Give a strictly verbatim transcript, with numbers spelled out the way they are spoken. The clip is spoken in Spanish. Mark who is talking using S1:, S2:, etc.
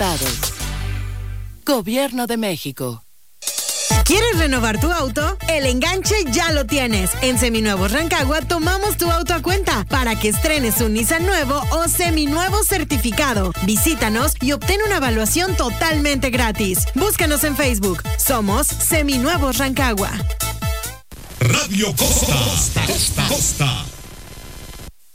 S1: estados. Gobierno de México.
S2: ¿Quieres renovar tu auto? El enganche ya lo tienes. En Seminuevos Rancagua tomamos tu auto a cuenta para que estrenes un Nissan nuevo o seminuevo certificado. Visítanos y obtén una evaluación totalmente gratis. Búscanos en Facebook. Somos Seminuevos Rancagua.
S3: Radio Costa, Costa, Costa.